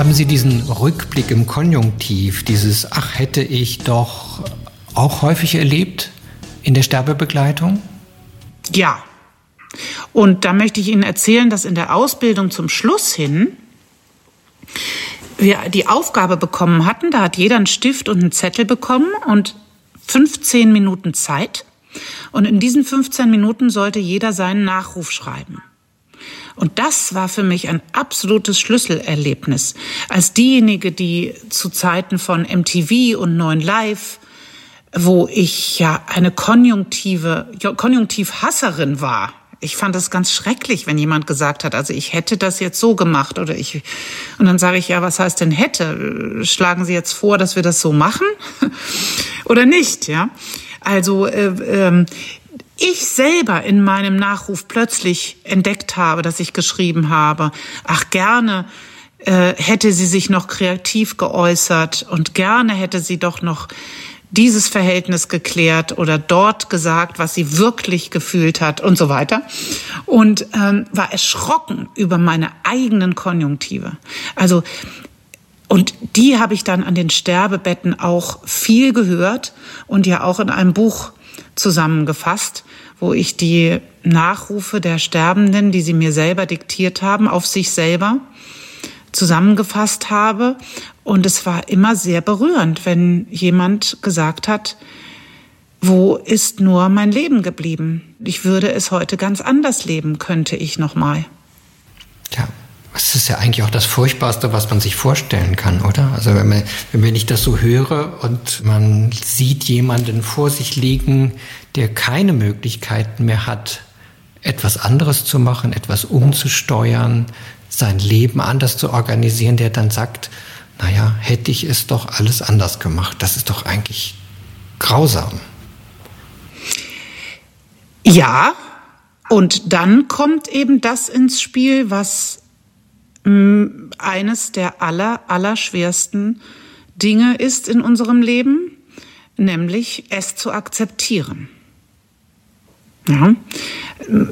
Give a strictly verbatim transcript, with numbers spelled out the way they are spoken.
Haben Sie diesen Rückblick im Konjunktiv, dieses Ach, hätte ich doch, auch häufig erlebt in der Sterbebegleitung? Ja. Und da möchte ich Ihnen erzählen, dass in der Ausbildung zum Schluss hin wir die Aufgabe bekommen hatten, da hat jeder einen Stift und einen Zettel bekommen und fünfzehn Minuten Zeit. Und in diesen fünfzehn Minuten sollte jeder seinen Nachruf schreiben. Und das war für mich ein absolutes Schlüsselerlebnis. Als diejenige, die zu Zeiten von M T V und neun Live, wo ich ja eine konjunktive, Konjunktivhasserin war. Ich fand das ganz schrecklich, wenn jemand gesagt hat, also ich hätte das jetzt so gemacht oder ich, und dann sage ich, ja, was heißt denn hätte? Schlagen Sie jetzt vor, dass wir das so machen oder nicht, ja? Also, äh, äh, ich selber in meinem Nachruf plötzlich entdeckt habe, dass ich geschrieben habe, ach gerne äh, hätte sie sich noch kreativ geäußert und gerne hätte sie doch noch dieses Verhältnis geklärt oder dort gesagt, was sie wirklich gefühlt hat und so weiter. Und ähm, war erschrocken über meine eigenen Konjunktive. Also, und die habe ich dann an den Sterbebetten auch viel gehört und ja auch in einem Buch zusammengefasst, wo ich die Nachrufe der Sterbenden, die sie mir selber diktiert haben, auf sich selber zusammengefasst habe. Und es war immer sehr berührend, wenn jemand gesagt hat, wo ist nur mein Leben geblieben? Ich würde es heute ganz anders leben, könnte ich noch mal. Ja, das ist ja eigentlich auch das Furchtbarste, was man sich vorstellen kann, oder? Also wenn, man, wenn ich das so höre und man sieht jemanden vor sich liegen, der keine Möglichkeiten mehr hat, etwas anderes zu machen, etwas umzusteuern, sein Leben anders zu organisieren, der dann sagt, naja, hätte ich es doch alles anders gemacht. Das ist doch eigentlich grausam. Ja, und dann kommt eben das ins Spiel, was mh, eines der aller, aller schwersten Dinge ist in unserem Leben, nämlich es zu akzeptieren. Ja.